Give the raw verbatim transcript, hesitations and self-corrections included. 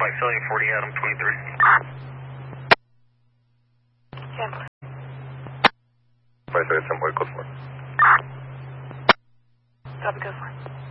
Mike Philly, forty Adam twenty-three. Cancel. five seven seven, code four. Copy, code four.